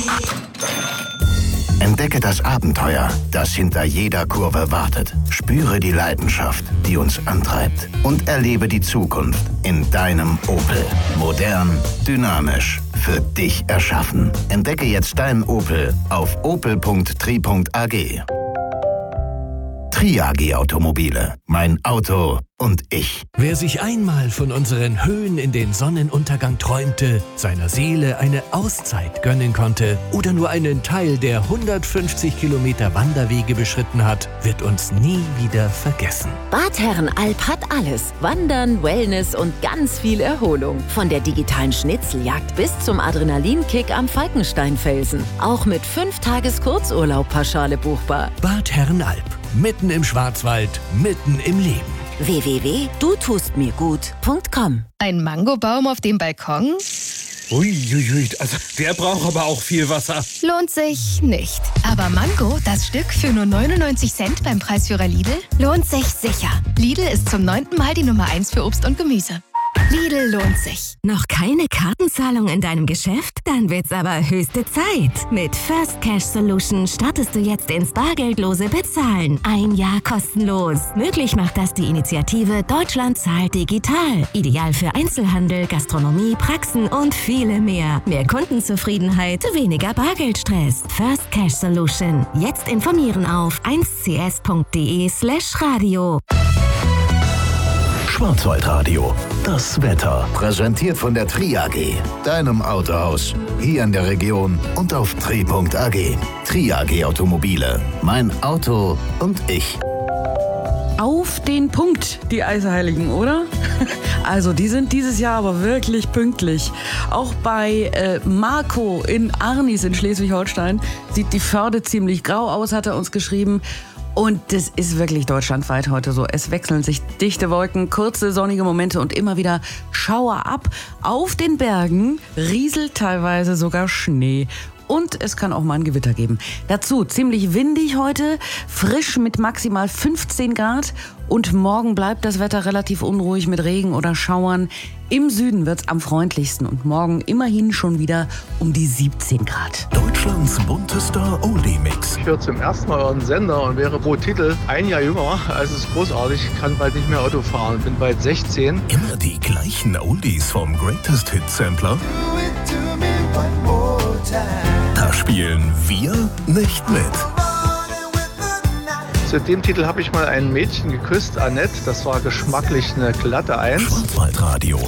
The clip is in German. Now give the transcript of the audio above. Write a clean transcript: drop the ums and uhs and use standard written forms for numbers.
Entdecke das Abenteuer, das hinter jeder Kurve wartet. Spüre die Leidenschaft, die uns antreibt. Und erlebe die Zukunft in deinem Opel. Modern, dynamisch, für dich erschaffen. Entdecke jetzt deinen Opel auf opel.tri.ag. Tri-AG Automobile. Mein Auto und ich. Wer sich einmal von unseren Höhen in den Sonnenuntergang träumte, seiner Seele eine Auszeit gönnen konnte oder nur einen Teil der 150 Kilometer Wanderwege beschritten hat, wird uns nie wieder vergessen. Bad Herrenalb hat alles. Wandern, Wellness und ganz viel Erholung. Von der digitalen Schnitzeljagd bis zum Adrenalinkick am Falkensteinfelsen. Auch mit 5 Tages Kurzurlaub pauschale buchbar. Bad Herrenalb. Mitten im Schwarzwald, mitten im Leben. www.dutustmirgut.com. Ein Mangobaum auf dem Balkon? Uiuiui, also der braucht aber auch viel Wasser. Lohnt sich nicht. Aber Mango, das Stück für nur 99 Cent beim Preisführer Lidl, lohnt sich sicher. Lidl ist zum 9. Mal die Nummer 1 für Obst und Gemüse. Lidl lohnt sich. Noch keine Kartenzahlung in deinem Geschäft? Dann wird's aber höchste Zeit. Mit First Cash Solution startest du jetzt ins bargeldlose Bezahlen. 1 Jahr kostenlos. Möglich macht das die Initiative Deutschland zahlt digital. Ideal für Einzelhandel, Gastronomie, Praxen und viele mehr. Mehr Kundenzufriedenheit, weniger Bargeldstress. First Cash Solution. Jetzt informieren auf 1cs.de/radio. Schwarzwaldradio. Das Wetter. Präsentiert von der Tri-AG. Deinem Autohaus. Hier in der Region und auf tri.ag. Tri-AG Automobile. Mein Auto und ich. Auf den Punkt, die Eisheiligen, oder? Also, die sind dieses Jahr aber wirklich pünktlich. Auch bei Marco in Arnis in Schleswig-Holstein sieht die Förde ziemlich grau aus, hat er uns geschrieben. Und das ist wirklich deutschlandweit heute so. Es wechseln sich dichte Wolken, kurze sonnige Momente und immer wieder Schauer ab. Auf den Bergen rieselt teilweise sogar Schnee. Und es kann auch mal ein Gewitter geben. Dazu ziemlich windig heute, frisch mit maximal 15 Grad. Und morgen bleibt das Wetter relativ unruhig mit Regen oder Schauern. Im Süden wird's am freundlichsten und morgen immerhin schon wieder um die 17 Grad. Deutschlands buntester Oldie-Mix. Ich höre zum ersten Mal euren Sender und wäre pro Titel 1 Jahr jünger. Also es ist großartig. Ich kann bald nicht mehr Auto fahren. Bin bald 16. Immer die gleichen Oldies vom Greatest Hit Sampler. Da spielen wir nicht mit. Zu dem Titel habe ich mal ein Mädchen geküsst, Annette. Das war geschmacklich eine glatte 1. Schwarzwaldradio.